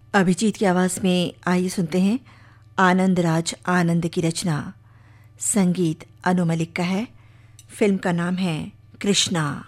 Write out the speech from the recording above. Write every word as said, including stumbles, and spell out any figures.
अभिजीत की आवाज़ में आइए सुनते हैं आनंद राज आनंद की रचना। संगीत अनु मलिक का है। फिल्म का नाम है कृष्णा।